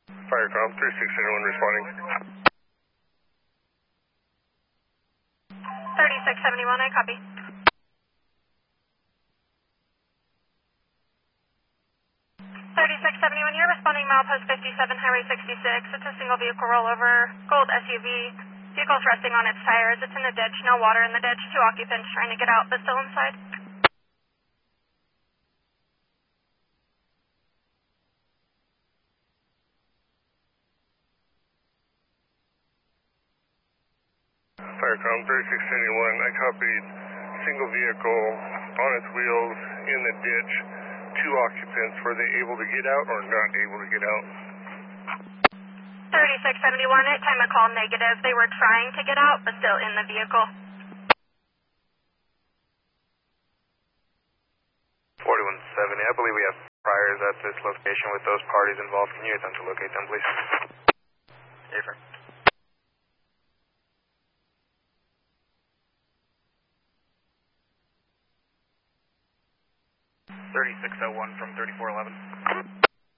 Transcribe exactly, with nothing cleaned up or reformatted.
Firecom, three six anyone responding. thirty-six seventy-one, I copy. thirty-six seventy-one, you're responding milepost fifty-seven, Highway sixty-six. It's a single vehicle rollover, gold S U V. Vehicle's resting on its tires. It's in the ditch, no water in the ditch. Two occupants trying to get out, but still inside. Firecom, thirty-six seventy-one, I copied. Single vehicle on its wheels in the ditch. Two occupants, were they able to get out or not able to get out? thirty-six seventy-one, at time of call negative. They were trying to get out, but still in the vehicle. forty-one seventy, I believe we have priors at this location with those parties involved. Can you attempt to locate them, please? Affirm. thirty-six oh one from thirty-four eleven.